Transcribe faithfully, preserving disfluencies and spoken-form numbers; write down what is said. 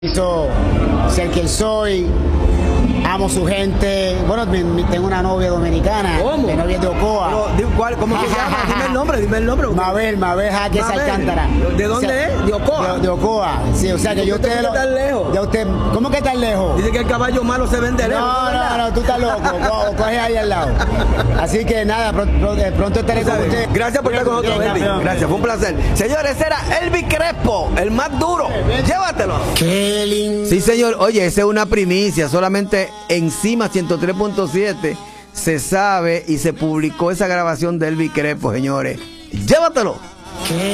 Hizo ser quien soy, amo su gente. Bueno, mi, mi, tengo una novia dominicana. ¿Cómo? Mi novia es de Ocoa. Pero, ¿cuál, ¿Cómo se llama? Dime el nombre, dime el nombre. Mabel, Mabel Jaques Alcántara. ¿De dónde o sea, es? ¿De Ocoa? De, de Ocoa, sí, o sea que yo usted usted... ¿Cómo que tan lejos? Ya usted, ¿cómo que tan lejos? Dice que el caballo malo se vende lejos. No, no, no, tú estás loco. Co coge ahí al lado. Así que nada, pronto, pronto, pronto estaré con usted. Gracias por estar con nosotros, Elvis. Gracias, fue un placer. Señores, era Elvis Crespo, el más duro. Llévatelo. Qué lindo. Sí, señor. Oye, esa es una primicia. Solamente encima ciento tres punto siete se sabe y se publicó esa grabación de Elvis Crespo, señores. Llévatelo. ¿Qué?